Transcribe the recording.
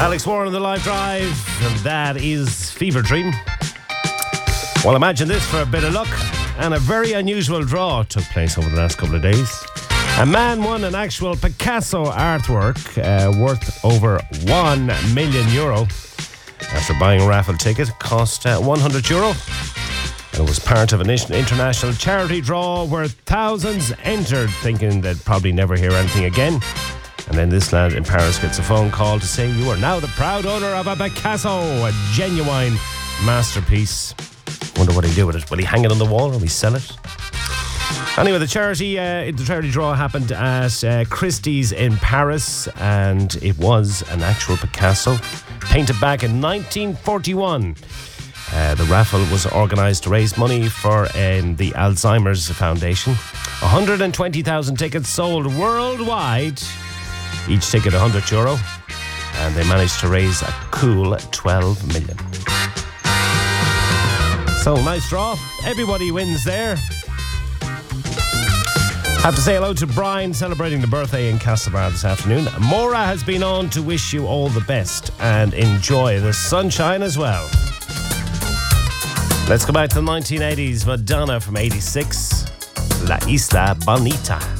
Alex Warren on the live drive, and that is Fever Dream. Well, imagine this for a bit of luck, and a very unusual draw took place over the last couple of days. A man won an actual Picasso artwork worth over €1 million after buying a raffle ticket. It cost €100. And it was part of an international charity draw where thousands entered, thinking they'd probably never hear anything again. And then this lad in Paris gets a phone call to say, "You are now the proud owner of a Picasso, a genuine masterpiece." Wonder what he'll do with it. Will he hang it on the wall or will he sell it? Anyway, the charity draw happened at Christie's in Paris, and it was an actual Picasso painted back in 1941. The raffle was organised to raise money for the Alzheimer's Foundation. 120,000 tickets sold worldwide. Each ticket €100, and they managed to raise a cool 12 million. So, nice draw. Everybody wins there. Have to say hello to Brian, celebrating the birthday in Castlebar this afternoon. Maura has been on to wish you all the best and enjoy the sunshine as well. Let's go back to the 1980s. Madonna from 86, La Isla Bonita.